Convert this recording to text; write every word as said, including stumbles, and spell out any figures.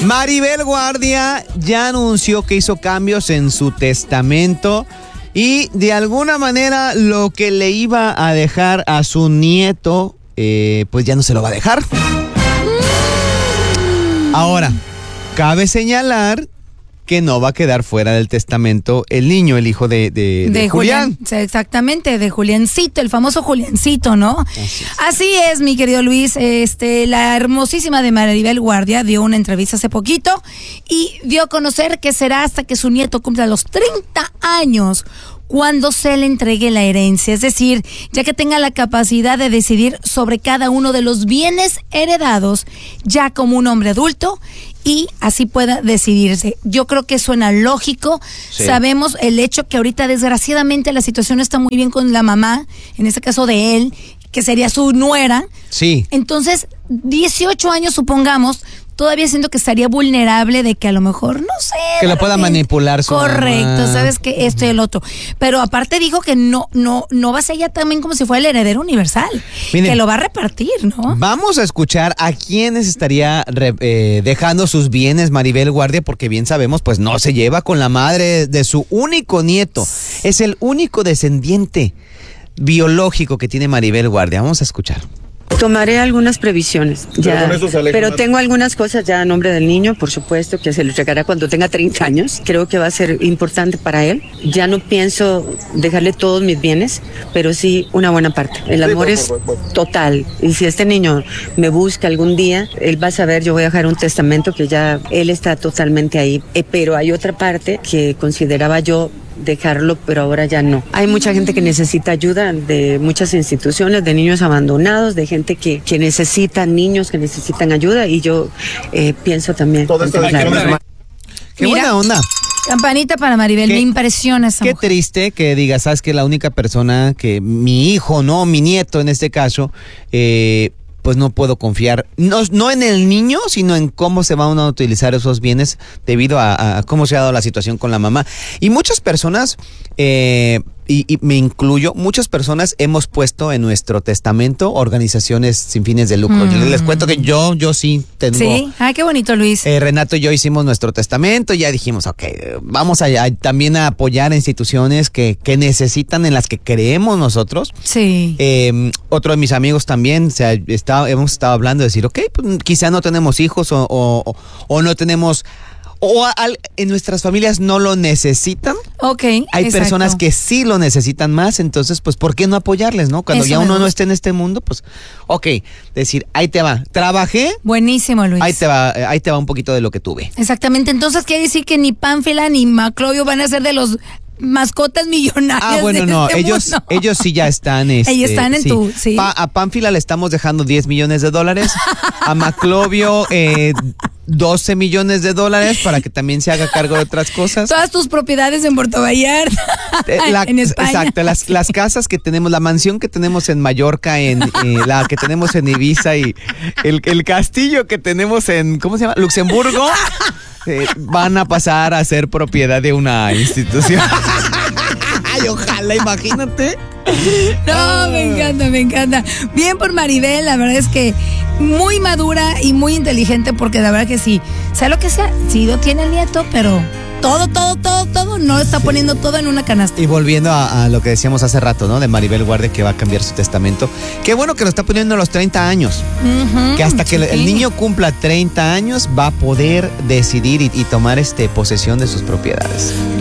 Maribel Guardia ya anunció que hizo cambios en su testamento y de alguna manera lo que le iba a dejar a su nieto, eh, pues ya no se lo va a dejar. Ahora, cabe señalar que no va a quedar fuera del testamento el niño, el hijo de, de, de, de Julián. Julián. Exactamente, de Juliancito, el famoso Juliancito, ¿no? Así es. Así es, mi querido Luis. Este, la hermosísima de Maribel Guardia dio una entrevista hace poquito y dio a conocer que será hasta que su nieto cumpla los treinta años cuando se le entregue la herencia, es decir, ya que tenga la capacidad de decidir sobre cada uno de los bienes heredados ya como un hombre adulto y así pueda decidirse. Yo creo que suena lógico. Sí. Sabemos el hecho que ahorita desgraciadamente la situación no está muy bien con la mamá, en este caso de él, que sería su nuera. Sí. Entonces, dieciocho años supongamos, todavía siento que estaría vulnerable de que a lo mejor, no sé. Que lo pueda manipular su Correcto, mamá. Sabes que esto y el otro. Pero aparte dijo que no, no, no va a ser ya también como si fuera el heredero universal. Miren, que lo va a repartir, ¿no? Vamos a escuchar a quiénes estaría re, eh, dejando sus bienes Maribel Guardia, porque bien sabemos, pues no se lleva con la madre de su único nieto. Es el único descendiente biológico que tiene Maribel Guardia. Vamos a escuchar. Tomaré algunas previsiones, ya, pero, pero tengo algunas cosas ya a nombre del niño, por supuesto, que se le entregará cuando tenga treinta años. Creo que va a ser importante para él. Ya no pienso dejarle todos mis bienes, pero sí una buena parte. El amor es total. Y si este niño me busca algún día, él va a saber, yo voy a dejar un testamento que ya él está totalmente ahí. Eh, pero hay otra parte que consideraba yo dejarlo, pero ahora ya no. Hay mucha gente que necesita ayuda de muchas instituciones, de niños abandonados, de gente que, que necesita, niños que necesitan ayuda, y yo eh, pienso también. Todo esto ¡Qué buena onda! Campanita para Maribel, qué, me impresiona esa Qué mujer. Triste que digas, sabes que la única persona que mi hijo, no, mi nieto en este caso, eh, pues no puedo confiar, no, no en el niño, sino en cómo se van a utilizar esos bienes debido a, a cómo se ha dado la situación con la mamá. Y muchas personas, eh, y, y me incluyo, muchas personas hemos puesto en nuestro testamento organizaciones sin fines de lucro. Mm. Yo les cuento que yo, yo sí tengo. Sí, ay, qué bonito, Luis. Eh, Renato y yo hicimos nuestro testamento y ya dijimos, ok, vamos a, a también a apoyar a instituciones que, que necesitan, en las que creemos nosotros. Sí. Eh, otro de mis amigos también, o sea, está, hemos estado hablando de decir, ok, pues quizá no tenemos hijos o, o, o no tenemos... O al, en nuestras familias no lo necesitan. Ok, hay exacto. personas que sí lo necesitan más, entonces, pues, ¿por qué no apoyarles, no? Cuando Eso ya uno no esté en este mundo, pues, ok, decir, ahí te va. Trabajé. Buenísimo, Luis. Ahí te va, ahí te va un poquito de lo que tuve. Exactamente, entonces quiere decir que ni Pánfila ni Maclovio van a ser de los mascotas millonarias. Ah, bueno, de no, este ellos, mundo. ellos sí ya están. Este, ellos están en sí. tu, sí. Pa, a Pánfila le estamos dejando diez millones de dólares. A Maclovio, eh, doce millones de dólares para que también se haga cargo de otras cosas. Todas tus propiedades en Puerto Vallarta, la, en España. Exacto, las, las casas que tenemos, la mansión que tenemos en Mallorca, en eh, la que tenemos en Ibiza y el, el castillo que tenemos en, ¿cómo se llama? Luxemburgo, eh, van a pasar a ser propiedad de una institución. Ay, ojalá, imagínate. No, me encanta, me encanta. Bien por Maribel, la verdad es que muy madura y muy inteligente, porque la verdad que sí, sea lo que sea, sí lo tiene el nieto, pero todo, todo, todo, todo, no está sí. poniendo todo en una canasta. Y volviendo a, a lo que decíamos hace rato, ¿no? De Maribel Guardia, que va a cambiar su testamento. Qué bueno que lo está poniendo a los treinta años. Uh-huh, que hasta sí. que el niño cumpla treinta años va a poder decidir y, y tomar este posesión de sus propiedades.